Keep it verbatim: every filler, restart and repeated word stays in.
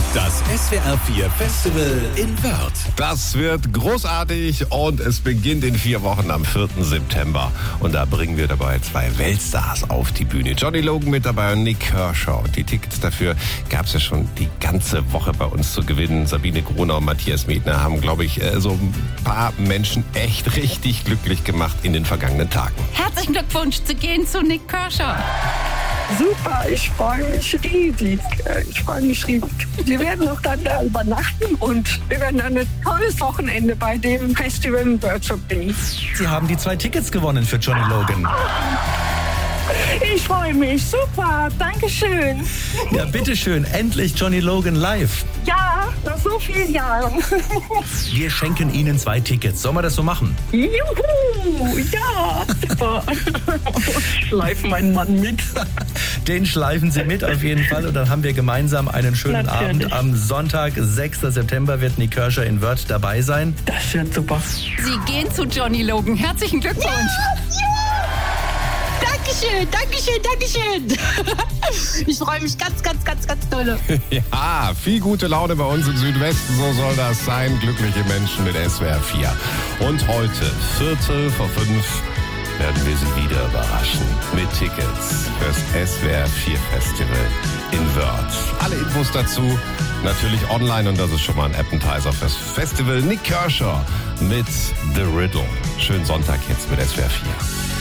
Das S W R vier Festival in Wörth. Das wird großartig und es beginnt in vier Wochen am vierten September. Und da bringen wir dabei zwei Weltstars auf die Bühne. Johnny Logan mit dabei und Nik Kershaw. Und die Tickets dafür gab es ja schon die ganze Woche bei uns zu gewinnen. Sabine Gronau und Matthias Medner haben, glaube ich, so ein paar Menschen echt richtig glücklich gemacht in den vergangenen Tagen. Herzlichen Glückwunsch zu gehen zu Nik Kershaw. Super, ich freue mich riesig. Ich freue mich riesig. Wir werden auch dann da übernachten und wir werden dann ein tolles Wochenende bei dem Festival in Wörth verbringen. Sie haben die zwei Tickets gewonnen für Johnny Logan. Ich freue mich. Super, Dankeschön. Ja, bitteschön. Endlich Johnny Logan live. Ja, nach so vielen Jahren. Wir schenken Ihnen zwei Tickets. Sollen wir das so machen? Juhu, ja, super. Schleif meinen Mann mit. Den schleifen Sie mit auf jeden Fall und dann haben wir gemeinsam einen schönen Natürlich. Abend. Am Sonntag, sechsten September, wird Nik Kershaw in Wörth dabei sein. Das wird super. Sie gehen zu Johnny Logan. Herzlichen Glückwunsch. Dankeschön, Dankeschön, Dankeschön. Ich freue mich ganz, ganz, ganz, ganz doll. Ja, viel gute Laune bei uns im Südwesten, so soll das sein. Glückliche Menschen mit S W R vier. Und heute, Viertel vor fünf, werden wir Sie wieder überraschen mit Tickets fürs S W R vier Festival in Wörth. Alle Infos dazu natürlich online und das ist schon mal ein Appetizer fürs Festival. Nik Kershaw mit The Riddle. Schönen Sonntag jetzt mit S W R vier.